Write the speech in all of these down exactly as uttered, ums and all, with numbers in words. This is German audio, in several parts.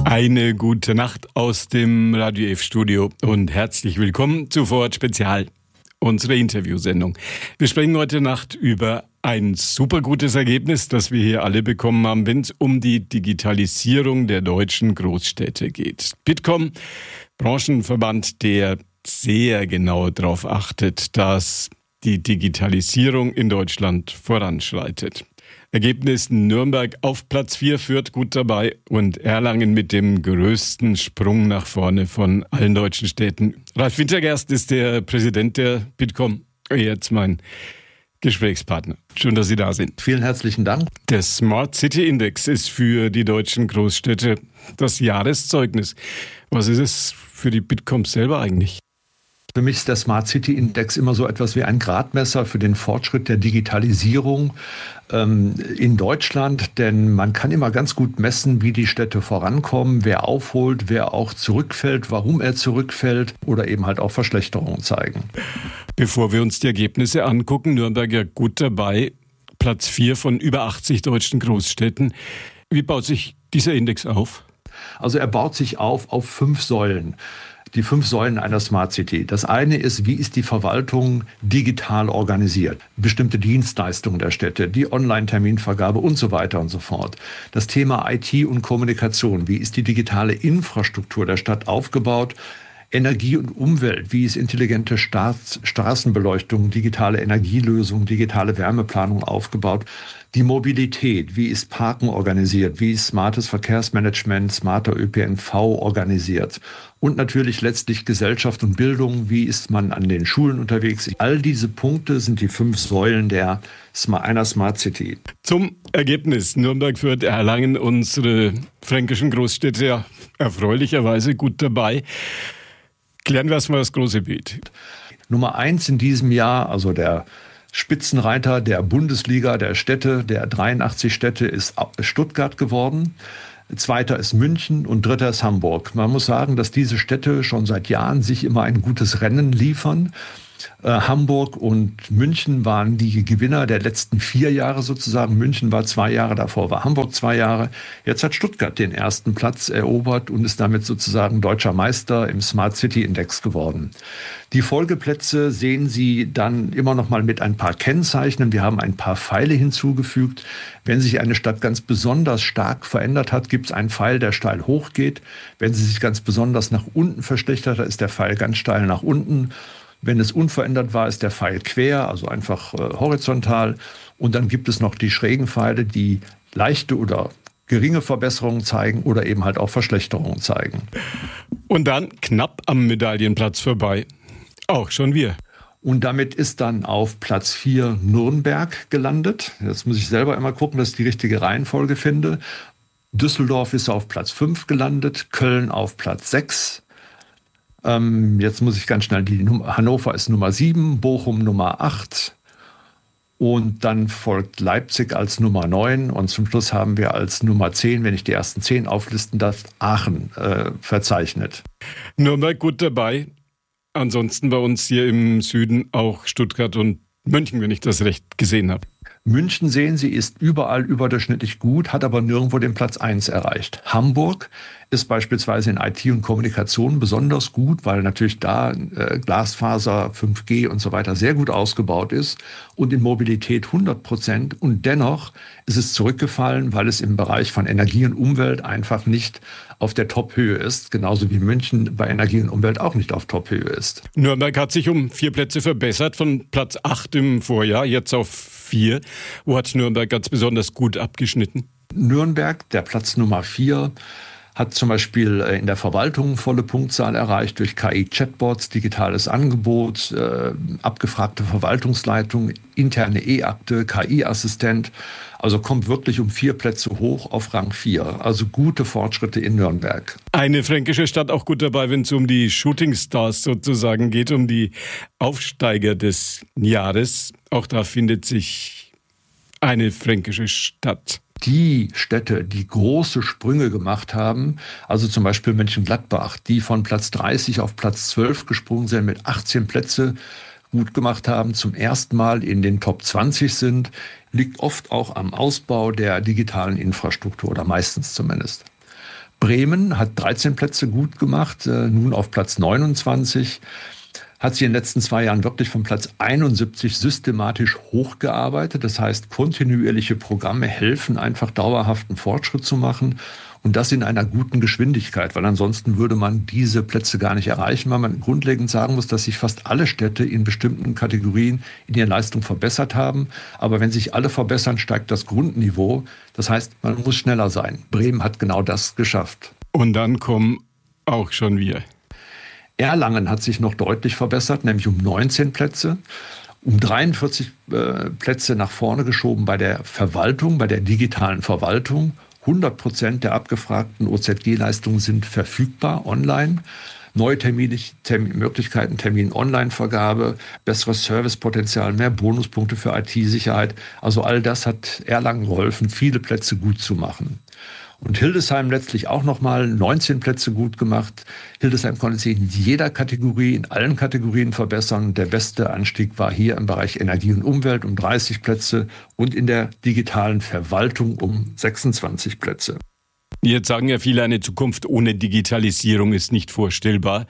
Eine gute Nacht aus dem Radio F Studio und herzlich willkommen zu Vorort Spezial, unsere Interviewsendung. Wir sprechen heute Nacht über ein super gutes Ergebnis, das wir hier alle bekommen haben, wenn es um die Digitalisierung der deutschen Großstädte geht. Bitkom, Branchenverband, der sehr genau darauf achtet, dass die Digitalisierung in Deutschland voranschreitet. Ergebnis: Nürnberg auf Platz vier, Fürth gut dabei und Erlangen mit dem größten Sprung nach vorne von allen deutschen Städten. Ralf Wintergerst ist der Präsident der Bitkom, jetzt mein Gesprächspartner. Schön, dass Sie da sind. Vielen herzlichen Dank. Der Smart City Index ist für die deutschen Großstädte das Jahreszeugnis. Was ist es für die Bitkom selber eigentlich? Für mich ist der Smart City Index immer so etwas wie ein Gradmesser für den Fortschritt der Digitalisierung ähm, in Deutschland. Denn man kann immer ganz gut messen, wie die Städte vorankommen, wer aufholt, wer auch zurückfällt, warum er zurückfällt oder eben halt auch Verschlechterungen zeigen. Bevor wir uns die Ergebnisse angucken, Nürnberg ja gut dabei, Platz vier von über achtzig deutschen Großstädten. Wie baut sich dieser Index auf? Also er baut sich auf auf fünf Säulen. Die fünf Säulen einer Smart City. Das eine ist, wie ist die Verwaltung digital organisiert? Bestimmte Dienstleistungen der Städte, die Online-Terminvergabe und so weiter und so fort. Das Thema I T und Kommunikation. Wie ist die digitale Infrastruktur der Stadt aufgebaut? Energie und Umwelt, wie ist intelligente Staats- Straßenbeleuchtung, digitale Energielösung, digitale Wärmeplanung aufgebaut, die Mobilität, wie ist Parken organisiert, wie ist smartes Verkehrsmanagement, smarter Ö P N V organisiert und natürlich letztlich Gesellschaft und Bildung, wie ist man an den Schulen unterwegs. All diese Punkte sind die fünf Säulen der, einer Smart City. Zum Ergebnis: Nürnberg, Fürth, Erlangen, unsere fränkischen Großstädte ja erfreulicherweise gut dabei. Klären wir erstmal das große Bild. Nummer eins in diesem Jahr, also der Spitzenreiter der Bundesliga der Städte, der dreiundachtzig Städte, ist Stuttgart geworden. Zweiter ist München und dritter ist Hamburg. Man muss sagen, dass diese Städte schon seit Jahren sich immer ein gutes Rennen liefern. Äh, Hamburg und München waren die Gewinner der letzten vier Jahre sozusagen. München war zwei Jahre, davor war Hamburg zwei Jahre. Jetzt hat Stuttgart den ersten Platz erobert und ist damit sozusagen deutscher Meister im Smart City Index geworden. Die Folgeplätze sehen Sie dann immer noch mal mit ein paar Kennzeichen. Wir haben ein paar Pfeile hinzugefügt. Wenn sich eine Stadt ganz besonders stark verändert hat, gibt es einen Pfeil, der steil hochgeht. Wenn sie sich ganz besonders nach unten verschlechtert hat, ist der Pfeil ganz steil nach unten. Wenn es unverändert war, ist der Pfeil quer, also einfach äh, horizontal. Und dann gibt es noch die schrägen Pfeile, die leichte oder geringe Verbesserungen zeigen oder eben halt auch Verschlechterungen zeigen. Und dann knapp am Medaillenplatz vorbei. Auch schon wir. Und damit ist dann auf Platz vier Nürnberg gelandet. Jetzt muss ich selber immer gucken, dass ich die richtige Reihenfolge finde. Düsseldorf ist auf Platz fünf gelandet, Köln auf Platz sechs. Ähm, jetzt muss ich ganz schnell, die Num- Hannover ist Nummer sieben, Bochum Nummer acht und dann folgt Leipzig als Nummer neun und zum Schluss haben wir als Nummer zehn, wenn ich die ersten zehn auflisten darf, Aachen äh, verzeichnet. Nürnberg gut dabei, ansonsten bei uns hier im Süden auch Stuttgart und München, wenn ich das recht gesehen habe. München, sehen Sie, ist überall überdurchschnittlich gut, hat aber nirgendwo den Platz eins erreicht. Hamburg ist beispielsweise in I T und Kommunikation besonders gut, weil natürlich da äh, Glasfaser, fünf G und so weiter sehr gut ausgebaut ist und in Mobilität hundert Prozent. Und dennoch ist es zurückgefallen, weil es im Bereich von Energie und Umwelt einfach nicht auf der Top-Höhe ist, genauso wie München bei Energie und Umwelt auch nicht auf Top-Höhe ist. Nürnberg hat sich um vier Plätze verbessert, von Platz acht im Vorjahr, jetzt auf vier. Wo hat Nürnberg ganz besonders gut abgeschnitten? Nürnberg, der Platz Nummer vier, hat zum Beispiel in der Verwaltung volle Punktzahl erreicht durch K I-Chatbots, digitales Angebot, äh, abgefragte Verwaltungsleitung, interne E-Akte, K I-Assistent. Also kommt wirklich um vier Plätze hoch auf Rang vier. Also gute Fortschritte in Nürnberg. Eine fränkische Stadt auch gut dabei, wenn es um die Shooting Stars sozusagen geht, um die Aufsteiger des Jahres. Auch da findet sich eine fränkische Stadt. Die Städte, die große Sprünge gemacht haben, also zum Beispiel Mönchengladbach, die von Platz dreißig auf Platz zwölf gesprungen sind, mit achtzehn Plätze gut gemacht haben, zum ersten Mal in den Top zwanzig sind, liegt oft auch am Ausbau der digitalen Infrastruktur oder meistens zumindest. Bremen hat dreizehn Plätze gut gemacht, nun auf Platz neunundzwanzig. Hat sich in den letzten zwei Jahren wirklich von Platz einundsiebzig systematisch hochgearbeitet. Das heißt, kontinuierliche Programme helfen einfach dauerhaften Fortschritt zu machen und das in einer guten Geschwindigkeit, weil ansonsten würde man diese Plätze gar nicht erreichen, weil man grundlegend sagen muss, dass sich fast alle Städte in bestimmten Kategorien in ihrer Leistung verbessert haben. Aber wenn sich alle verbessern, steigt das Grundniveau. Das heißt, man muss schneller sein. Bremen hat genau das geschafft. Und dann kommen auch schon wir. Erlangen hat sich noch deutlich verbessert, nämlich um neunzehn Plätze, um dreiundvierzig äh, Plätze nach vorne geschoben bei der Verwaltung, bei der digitalen Verwaltung. hundert Prozent der abgefragten O Z G-Leistungen sind verfügbar online. Neue Termine, Termin, Möglichkeiten, Termin-Online-Vergabe, besseres Servicepotenzial, mehr Bonuspunkte für I T-Sicherheit. Also all das hat Erlangen geholfen, viele Plätze gut zu machen. Und Hildesheim letztlich auch nochmal neunzehn Plätze gut gemacht. Hildesheim konnte sich in jeder Kategorie, in allen Kategorien verbessern. Der beste Anstieg war hier im Bereich Energie und Umwelt um dreißig Plätze und in der digitalen Verwaltung um sechsundzwanzig Plätze. Jetzt sagen ja viele, eine Zukunft ohne Digitalisierung ist nicht vorstellbar.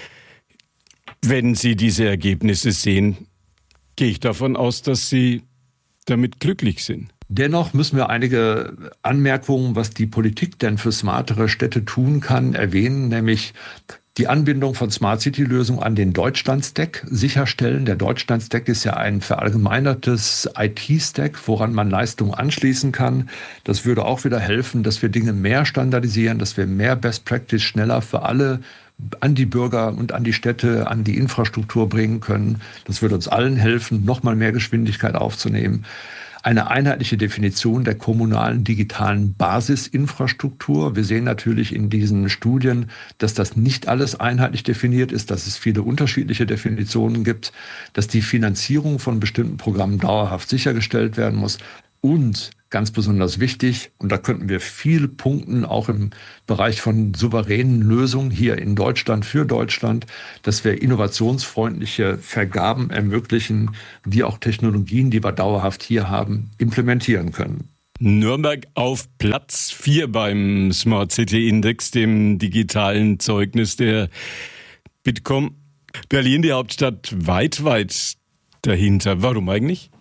Wenn Sie diese Ergebnisse sehen, gehe ich davon aus, dass Sie damit glücklich sind. Dennoch müssen wir einige Anmerkungen, was die Politik denn für smartere Städte tun kann, erwähnen, nämlich die Anbindung von Smart City Lösungen an den Deutschland-Stack sicherstellen. Der Deutschland-Stack ist ja ein verallgemeinertes I T-Stack, woran man Leistungen anschließen kann. Das würde auch wieder helfen, dass wir Dinge mehr standardisieren, dass wir mehr Best Practice schneller für alle an die Bürger und an die Städte, an die Infrastruktur bringen können. Das würde uns allen helfen, nochmal mehr Geschwindigkeit aufzunehmen. Eine einheitliche Definition der kommunalen digitalen Basisinfrastruktur. Wir sehen natürlich in diesen Studien, dass das nicht alles einheitlich definiert ist, dass es viele unterschiedliche Definitionen gibt, dass die Finanzierung von bestimmten Programmen dauerhaft sichergestellt werden muss. Und ganz besonders wichtig, und da könnten wir viel punkten, auch im Bereich von souveränen Lösungen hier in Deutschland für Deutschland, dass wir innovationsfreundliche Vergaben ermöglichen, die auch Technologien, die wir dauerhaft hier haben, implementieren können. Nürnberg auf Platz vier beim Smart City Index, dem digitalen Zeugnis der Bitkom. Berlin, die Hauptstadt, weit, weit dahinter. Warum eigentlich?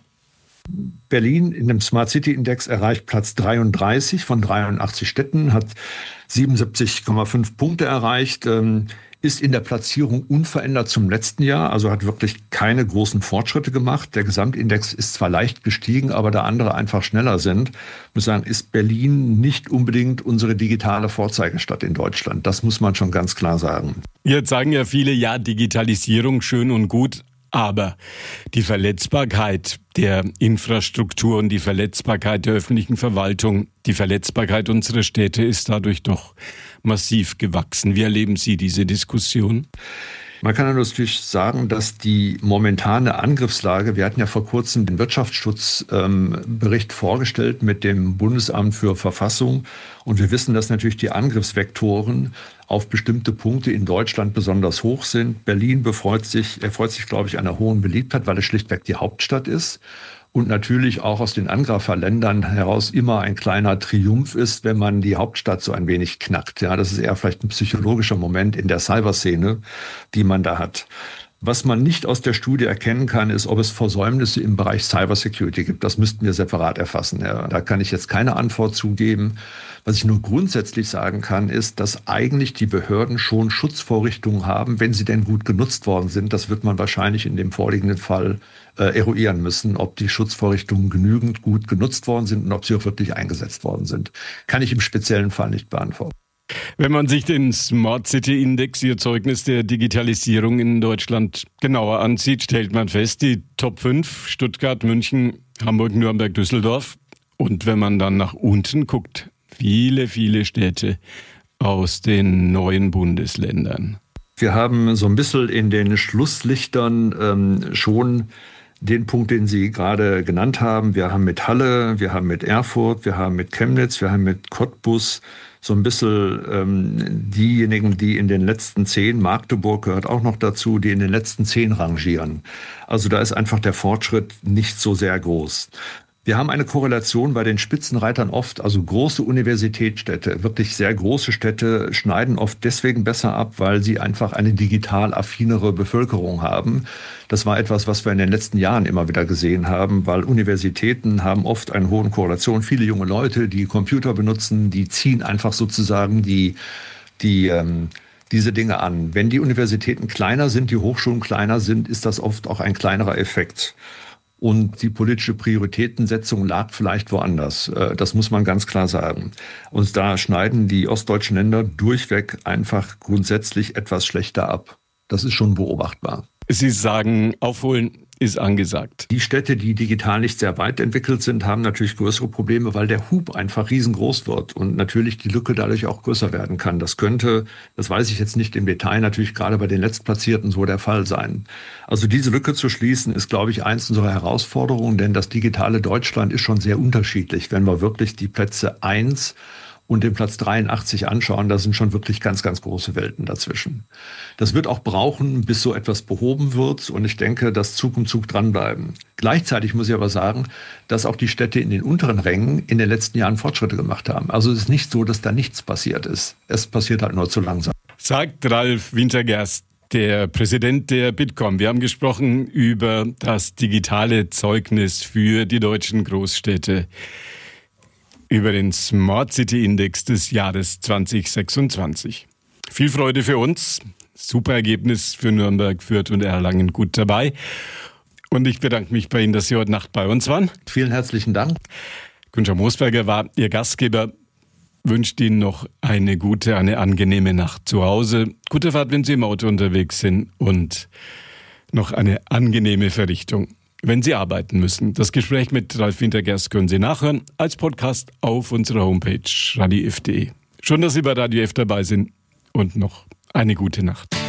Berlin in dem Smart City Index erreicht Platz dreiunddreißig von dreiundachtzig Städten, hat siebenundsiebzig Komma fünf Punkte erreicht, ähm, ist in der Platzierung unverändert zum letzten Jahr, also hat wirklich keine großen Fortschritte gemacht. Der Gesamtindex ist zwar leicht gestiegen, aber da andere einfach schneller sind, ich muss sagen, ist Berlin nicht unbedingt unsere digitale Vorzeigestadt in Deutschland. Das muss man schon ganz klar sagen. Jetzt sagen ja viele, ja, Digitalisierung schön und gut. Aber die Verletzbarkeit der Infrastruktur und die Verletzbarkeit der öffentlichen Verwaltung, die Verletzbarkeit unserer Städte ist dadurch doch massiv gewachsen. Wie erleben Sie diese Diskussion? Man kann natürlich sagen, dass die momentane Angriffslage, wir hatten ja vor kurzem den Wirtschaftsschutzbericht ähm, vorgestellt mit dem Bundesamt für Verfassung und wir wissen, dass natürlich die Angriffsvektoren auf bestimmte Punkte in Deutschland besonders hoch sind. Berlin befreut sich, erfreut sich, glaube ich, einer hohen Beliebtheit, weil es schlichtweg die Hauptstadt ist. Und natürlich auch aus den Angreiferländern heraus immer ein kleiner Triumph ist, wenn man die Hauptstadt so ein wenig knackt. Ja, das ist eher vielleicht ein psychologischer Moment in der Cyberszene, die man da hat. Was man nicht aus der Studie erkennen kann, ist, ob es Versäumnisse im Bereich Cybersecurity gibt. Das müssten wir separat erfassen. Ja, da kann ich jetzt keine Antwort zugeben. Was ich nur grundsätzlich sagen kann, ist, dass eigentlich die Behörden schon Schutzvorrichtungen haben, wenn sie denn gut genutzt worden sind. Das wird man wahrscheinlich in dem vorliegenden Fall äh, eruieren müssen, ob die Schutzvorrichtungen genügend gut genutzt worden sind und ob sie auch wirklich eingesetzt worden sind. Kann ich im speziellen Fall nicht beantworten. Wenn man sich den Smart City Index, Ihr Zeugnis der Digitalisierung in Deutschland, genauer ansieht, stellt man fest, die Top fünf, Stuttgart, München, Hamburg, Nürnberg, Düsseldorf. Und wenn man dann nach unten guckt, viele, viele Städte aus den neuen Bundesländern. Wir haben so ein bisschen in den Schlusslichtern ähm, schon den Punkt, den Sie gerade genannt haben. Wir haben mit Halle, wir haben mit Erfurt, wir haben mit Chemnitz, wir haben mit Cottbus so ein bisschen ähm, diejenigen, die in den letzten zehn, Magdeburg gehört auch noch dazu, die in den letzten zehn rangieren. Also da ist einfach der Fortschritt nicht so sehr groß. Wir haben eine Korrelation bei den Spitzenreitern oft, also große Universitätsstädte, wirklich sehr große Städte schneiden oft deswegen besser ab, weil sie einfach eine digital affinere Bevölkerung haben. Das war etwas, was wir in den letzten Jahren immer wieder gesehen haben, weil Universitäten haben oft eine hohe Korrelation. Viele junge Leute, die Computer benutzen, die ziehen einfach sozusagen die, die, ähm, diese Dinge an. Wenn die Universitäten kleiner sind, die Hochschulen kleiner sind, ist das oft auch ein kleinerer Effekt. Und die politische Prioritätensetzung lag vielleicht woanders. Das muss man ganz klar sagen. Und da schneiden die ostdeutschen Länder durchweg einfach grundsätzlich etwas schlechter ab. Das ist schon beobachtbar. Sie sagen, aufholen ist angesagt. Die Städte, die digital nicht sehr weit entwickelt sind, haben natürlich größere Probleme, weil der Hub einfach riesengroß wird und natürlich die Lücke dadurch auch größer werden kann. Das könnte, das weiß ich jetzt nicht im Detail, natürlich gerade bei den Letztplatzierten so der Fall sein. Also diese Lücke zu schließen, ist, glaube ich, eins unserer Herausforderungen, denn das digitale Deutschland ist schon sehr unterschiedlich. Wenn wir wirklich die Plätze eins und den Platz dreiundachtzig anschauen, da sind schon wirklich ganz, ganz große Welten dazwischen. Das wird auch brauchen, bis so etwas behoben wird. Und ich denke, dass Zug um Zug dranbleiben. Gleichzeitig muss ich aber sagen, dass auch die Städte in den unteren Rängen in den letzten Jahren Fortschritte gemacht haben. Also es ist nicht so, dass da nichts passiert ist. Es passiert halt nur zu langsam. Sagt Ralf Wintergerst, der Präsident der Bitkom. Wir haben gesprochen über das digitale Zeugnis für die deutschen Großstädte, über den Smart City Index des Jahres zwanzig sechsundzwanzig. Viel Freude für uns. Super Ergebnis für Nürnberg, Fürth und Erlangen, gut dabei. Und ich bedanke mich bei Ihnen, dass Sie heute Nacht bei uns waren. Vielen herzlichen Dank. Günther Moosberger war Ihr Gastgeber. Wünscht Ihnen noch eine gute, eine angenehme Nacht zu Hause. Gute Fahrt, wenn Sie im Auto unterwegs sind und noch eine angenehme Verrichtung, wenn Sie arbeiten müssen. Das Gespräch mit Ralf Wintergerst können Sie nachhören als Podcast auf unserer Homepage radio f punkt de. Schön, dass Sie bei Radio F dabei sind und noch eine gute Nacht.